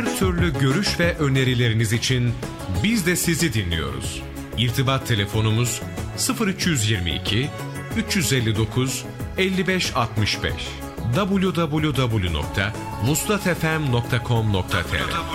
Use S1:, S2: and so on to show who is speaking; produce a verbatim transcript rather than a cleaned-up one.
S1: Her türlü görüş ve önerileriniz için biz de sizi dinliyoruz. İrtibat telefonumuz sıfır üç yirmi iki üç elli dokuz elli beş altmış beş. double-u double-u double-u nokta vuslatfm nokta com nokta tr